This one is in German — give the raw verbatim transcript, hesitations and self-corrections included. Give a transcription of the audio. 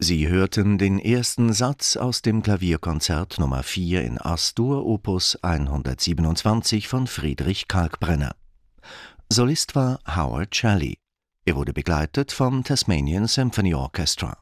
Sie hörten den ersten Satz aus dem Klavierkonzert Nummer vier in As-Dur, Opus hundertsiebenundzwanzig von Friedrich Kalkbrenner. Solist war Howard Shelley. Er wurde begleitet vom Tasmanian Symphony Orchestra.